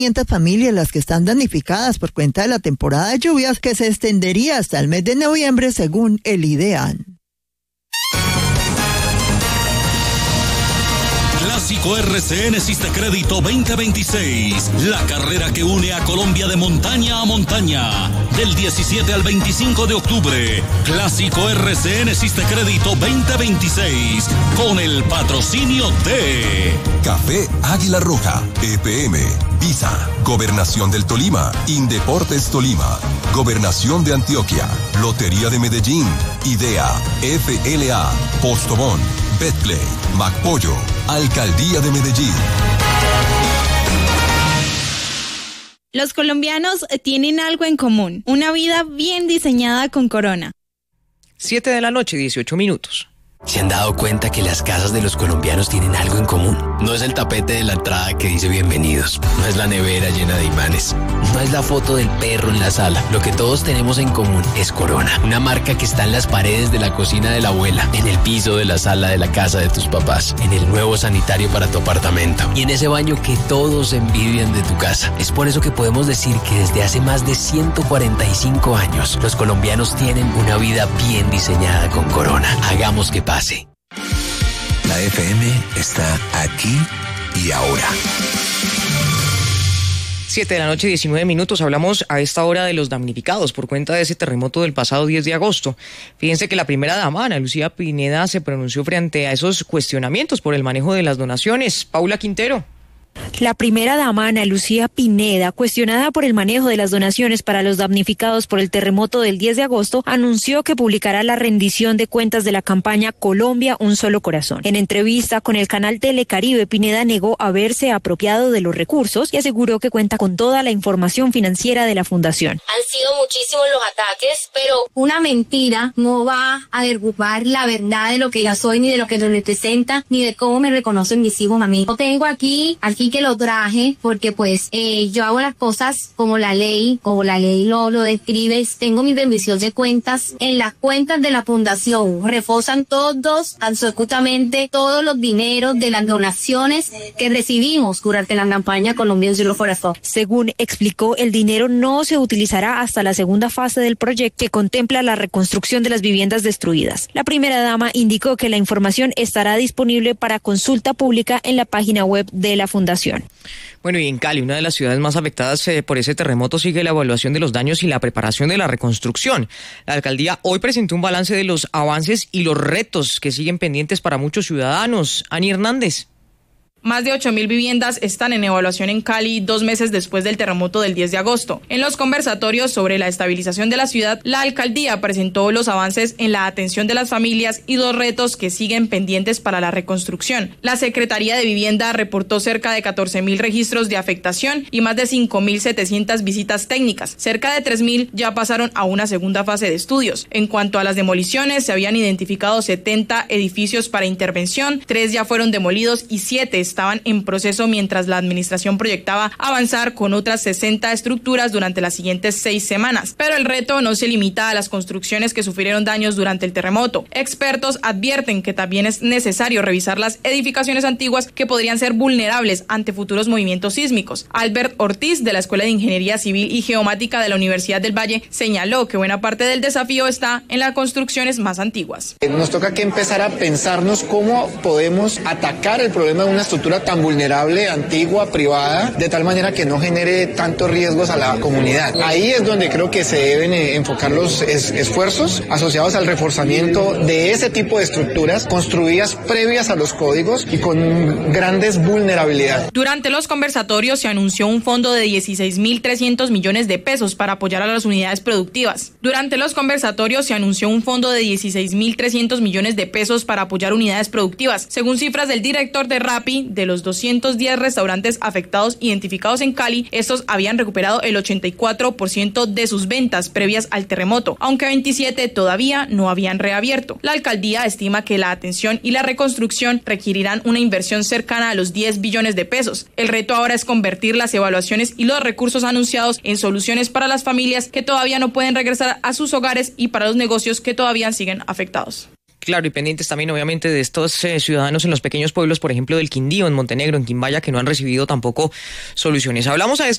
500 familias las que están damnificadas por cuenta de la temporada de lluvias que se extendería hasta el mes de noviembre según el IDEAN. Clásico RCN Sistecrédito 2026, la carrera que une a Colombia de montaña a montaña, del 17 al 25 de octubre. Clásico RCN Sistecrédito 2026, con el patrocinio de Café Águila Roja, EPM, Visa, Gobernación del Tolima, Indeportes Tolima, Gobernación de Antioquia, Lotería de Medellín, IDEA, FLA, Postobón, Betplay, MacPollo, Alcaldía de Medellín. Los colombianos tienen algo en común, una vida bien diseñada con Corona. 7:18 p.m. ¿Se han dado cuenta que las casas de los colombianos tienen algo en común? No es el tapete de la entrada que dice bienvenidos, no es la nevera llena de imanes, no es la foto del perro en la sala. Lo que todos tenemos en común es Corona, una marca que está en las paredes de la cocina de la abuela, en el piso de la sala de la casa de tus papás, en el nuevo sanitario para tu apartamento y en ese baño que todos envidian de tu casa. Es por eso que podemos decir que desde hace más de 145 años, los colombianos tienen una vida bien diseñada con Corona. Hagamos que pase. La FM está aquí y ahora. 7:19 p.m. Hablamos a esta hora de los damnificados por cuenta de ese terremoto del pasado 10 de agosto. Fíjense que la primera dama, Ana Lucía Pineda, se pronunció frente a esos cuestionamientos por el manejo de las donaciones. Paula Quintero. La primera dama, Ana Lucía Pineda, cuestionada por el manejo de las donaciones para los damnificados por el terremoto del 10 de agosto, anunció que publicará la rendición de cuentas de la campaña Colombia, un solo corazón. En entrevista con el canal Telecaribe, Pineda negó haberse apropiado de los recursos y aseguró que cuenta con toda la información financiera de la fundación. Han sido muchísimos los ataques, pero una mentira no va a derrumbar la verdad de lo que yo soy, ni de lo que lo representa, ni de cómo me reconocen mis hijos a mí. Lo tengo aquí que lo traje porque pues yo hago las cosas como la ley lo describe. Tengo mi rendición de cuentas. En las cuentas de la fundación reposan absolutamente todos los dineros de las donaciones que recibimos durante la campaña Colombia un solo corazón. Según explicó, el dinero no se utilizará hasta la segunda fase del proyecto que contempla la reconstrucción de las viviendas destruidas. La primera dama indicó que la información estará disponible para consulta pública en la página web de la fundación. Bueno, y en Cali, una de las ciudades más afectadas por ese terremoto, sigue la evaluación de los daños y la preparación de la reconstrucción. La alcaldía hoy presentó un balance de los avances y los retos que siguen pendientes para muchos ciudadanos. Ani Hernández. Más de 8.000 viviendas están en evaluación en Cali 2 meses después del terremoto del 10 de agosto. En los conversatorios sobre la estabilización de la ciudad, la alcaldía presentó los avances en la atención de las familias y los retos que siguen pendientes para la reconstrucción. La Secretaría de Vivienda reportó cerca de 14.000 registros de afectación y más de 5.700 visitas técnicas. Cerca de 3.000 ya pasaron a una segunda fase de estudios. En cuanto a las demoliciones, se habían identificado 70 edificios para intervención, 3 ya fueron demolidos y 7 estaban en proceso, mientras la administración proyectaba avanzar con otras 60 estructuras durante las siguientes 6 semanas. Pero el reto no se limita a las construcciones que sufrieron daños durante el terremoto. Expertos advierten que también es necesario revisar las edificaciones antiguas que podrían ser vulnerables ante futuros movimientos sísmicos. Albert Ortiz, de la Escuela de Ingeniería Civil y Geomática de la Universidad del Valle, señaló que buena parte del desafío está en las construcciones más antiguas. Nos toca que empezar a pensarnos cómo podemos atacar el problema de una estructura tan vulnerable, antigua, privada, de tal manera que no genere tantos riesgos a la comunidad. Ahí es donde creo que se deben enfocar los esfuerzos asociados al reforzamiento de ese tipo de estructuras construidas previas a los códigos y con grandes vulnerabilidades. Durante los conversatorios se anunció un fondo de 16.300 millones de pesos para apoyar a las unidades productivas. Según cifras del director de Rappi, de los 210 restaurantes afectados identificados en Cali, estos habían recuperado el 84% de sus ventas previas al terremoto, aunque 27 todavía no habían reabierto. La alcaldía estima que la atención y la reconstrucción requerirán una inversión cercana a los 10 billones de pesos. El reto ahora es convertir las evaluaciones y los recursos anunciados en soluciones para las familias que todavía no pueden regresar a sus hogares y para los negocios que todavía siguen afectados. Claro, y pendientes también obviamente de estos ciudadanos en los pequeños pueblos, por ejemplo del Quindío, en Montenegro, en Quimbaya, que no han recibido tampoco soluciones. Hablamos a